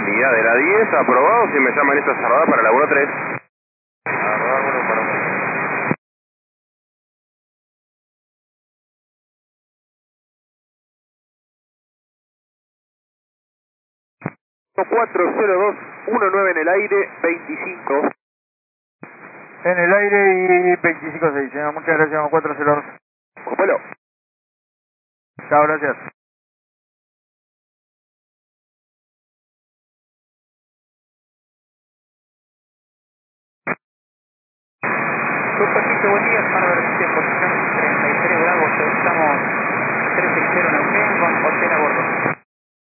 Buen día, de la 10, aprobado, si me llaman esta cerrada para la 1-3. Arroba 1 para 1. 40219 en el aire, 25. En el aire y 25 se dice. Muchas gracias, 402. Bueno. Chao, gracias. Superficie, buen día, zona vertiente, posición 33 grados, estamos 360 Neuquén con hotel a bordo.